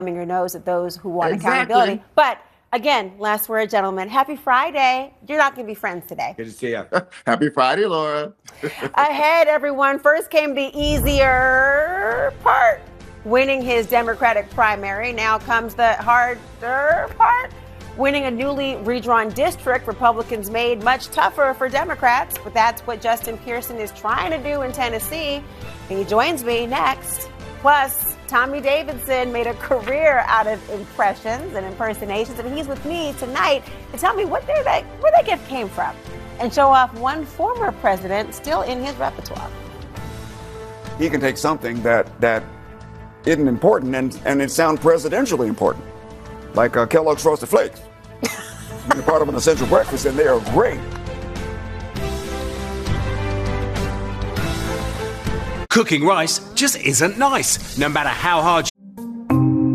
your nose at those who want accountability. But again, last word, gentlemen. Happy Friday. You're not going to be friends today. Good to see you. Happy Friday, Laura. Ahead, everyone. First came the easier part, winning his Democratic primary. Now comes the harder part, winning a newly redrawn district. Republicans made much tougher for Democrats, but that's what Justin Pearson is trying to do in Tennessee. And he joins me next. Plus, Tommy Davidson made a career out of impressions and impersonations, and he's with me tonight to tell me where that gift came from and show off one former president still in his repertoire. He can take something that isn't important and it sounds presidentially important, like Kellogg's Frosted Flakes. You're part of an essential breakfast, and they are great. Cooking rice just isn't nice, no matter how hard you